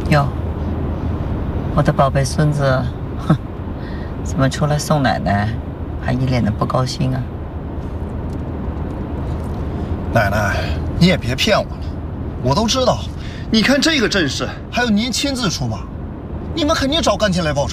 哟，我的宝贝孙子，哼，怎么出来送奶奶，还一脸的不高兴啊？ 奶奶，你也别骗我了，我都知道。你看这个阵势，还有您亲自出马，你们肯定找干亲来报仇。